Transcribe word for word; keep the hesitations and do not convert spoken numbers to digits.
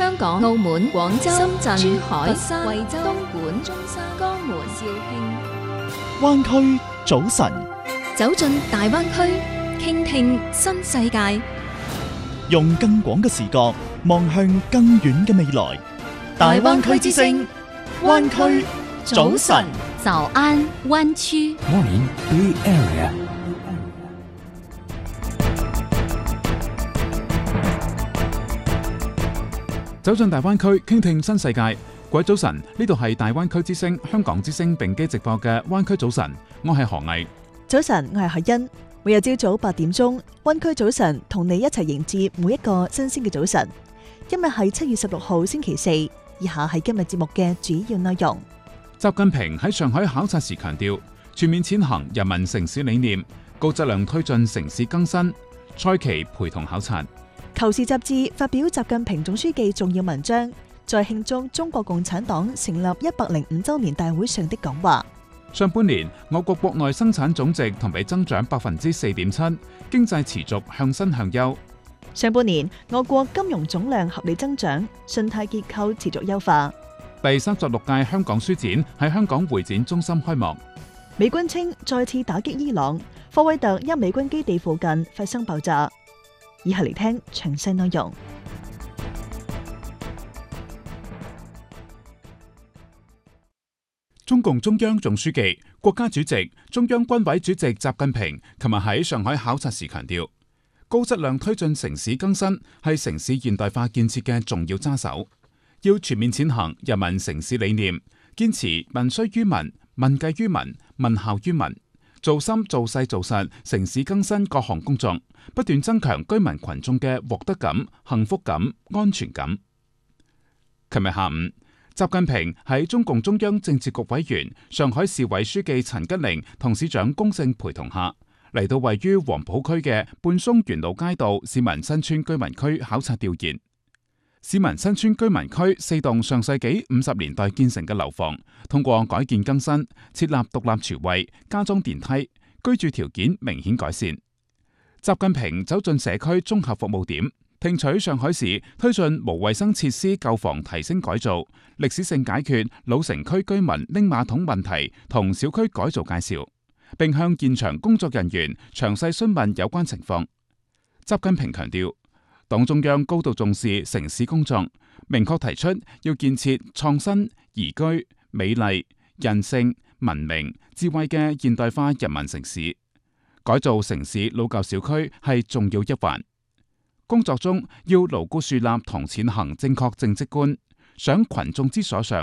香港、澳門、廣州、深圳、珠海、佛山、惠州、東莞、中山、江門、肇慶。 灣區早晨， 走進大灣區，傾聽新世界， 用更廣嘅視角望向更遠嘅未來。大灣區之聲，灣區早晨， 早安灣區。 Morning Bay Area。走進大灣區，傾聽新世界。各位早晨，呢度係大灣區之聲、香港之聲並機直播嘅灣區早晨，我係何毅。 早晨，我係海欣。每日朝早八點鐘，灣區早晨同你一齊迎接每一個新鮮嘅早晨。今日係七月十六號星期四，以下係今日節目嘅主要內容。 習近平喺上海考察時強調，全面踐行人民城市理念，高質量推進城市更新。蔡奇陪同考察。 求是雜誌發表習近平總書記重要文章，在慶祝中國共產黨成立一百零五周年大會上的講話。 上半年，我國國內生產總值同比增長百分之四點七，經濟持續向新向優。 上半年，我國金融總量合理增長，信貸結構持續優化。 第三十六屆香港書展喺香港會展中心開幕。 美軍稱再次打擊伊朗，科威特一美軍基地附近發生爆炸。以下嚟聽詳細內容。 中共中央總書記、國家主席、中央軍委主席習近平琴日喺上海考察時強調，高質量推進城市更新係城市現代化建設嘅重要揸手，要全面踐行人民城市理念，堅持民需於民、民計於民、民效於民，做深做細做實城市更新各項工作，不斷增強居民群眾嘅獲得感、幸福感、安全感。琴日下午，習近平喺中共中央政治局委員、上海市委書記陳吉寧同市長龔正陪同下，嚟到位於黃埔區嘅半松園路街道市民新村居民區考察調研。市民新村居民區四棟上世紀五十年代建成嘅樓房，通過改建更新，設立獨立廚衛，加裝電梯，居住條件明顯改善。習近平走進社區綜合服務點，聽取上海市推進無衛生設施舊房提升改造、歷史性解決老城區居民拎馬桶問題同小區改造介紹，並向現場工作人員詳細詢問有關情況。習近平強調，黨中央高度重視城市工作，明確提出要建設創新、宜居、美麗、人性、文明、智慧嘅現代化人民城市。改造城市老舊小區係重要一環。工作中要牢固樹立同踐行正確政績觀，想群眾之所想，